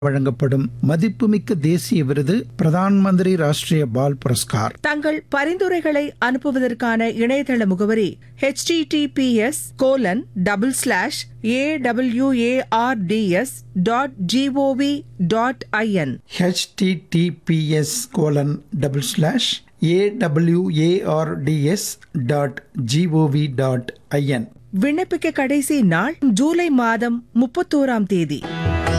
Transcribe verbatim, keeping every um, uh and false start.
வழங்கப்படும் மதிப்புமிக்க தேசிய விருது பிரதான் மந்திரி ராஷ்டிரிய பால் புரஸ்கார். தங்கள் பரிந்துரைகளை அனுப்புவதற்கான இணையதள முகவரி H D D B S colon double slash A W A R D S dot gov dot IN. https colon double slash awards dot gov dot IN. விண்ணப்பிக்க கடைசி நாள் ஜூலை மாதம் முப்பத்தோராம் தேதி.